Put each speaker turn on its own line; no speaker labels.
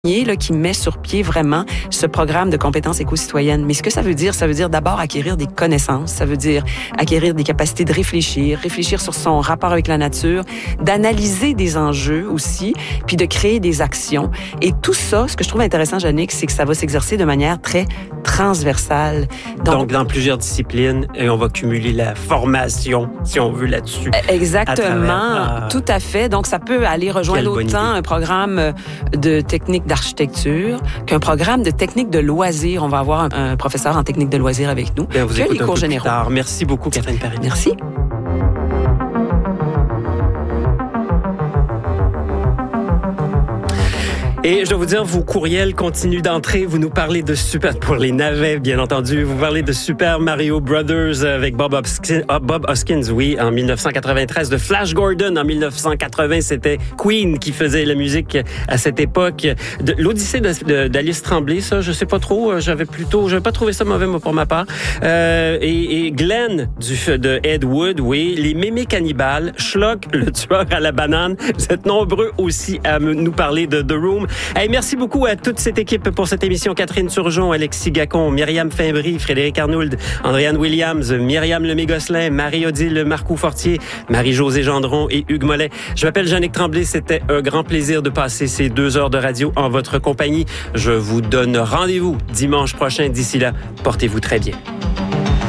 Là, qui met sur pied vraiment ce programme de compétences éco-citoyennes. Mais ce que ça veut dire d'abord acquérir des connaissances, ça veut dire acquérir des capacités de réfléchir sur son rapport avec la nature, d'analyser des enjeux aussi, puis de créer des actions. Et tout ça, ce que je trouve intéressant, Jannick, c'est que ça va s'exercer de manière très transversale.
Donc dans plusieurs disciplines, et on va cumuler la formation, si on veut, là-dessus.
Exactement, tout à fait. Donc ça peut aller rejoindre autant un programme de technique d'architecture qu'un programme de technique de loisirs. On va avoir un professeur en technique de loisirs avec nous.
Bien, vous écoutez un peu plus tard. Merci beaucoup, Catherine Paris.
Merci.
Et je dois vous dire, vos courriels continuent d'entrer. Vous nous parlez de Super, pour les navets, bien entendu. Vous parlez de Super Mario Brothers avec Bob Hoskins, oui, en 1993. De Flash Gordon en 1980. C'était Queen qui faisait la musique à cette époque. De l'Odyssée d'Alice Tremblay, ça, je sais pas trop. J'avais pas trouvé ça mauvais, moi, pour ma part. Et Glenn de Ed Wood, oui. Les Mémés cannibales. Schlock, le tueur à la banane. Vous êtes nombreux aussi à nous parler de The Room. Hey, merci beaucoup à toute cette équipe pour cette émission. Catherine Turgeon, Alexis Gacon, Myriam Fimbry, Frédéric Arnould, Andréane Williams, Myriam Lemay-Gosselin, Marie-Odile Marcoux-Fortier, Marie-Josée Gendron et Hugues Mollet. Je m'appelle Jannick Tremblay. C'était un grand plaisir de passer ces 2 heures de radio en votre compagnie. Je vous donne rendez-vous dimanche prochain. D'ici là, portez-vous très bien.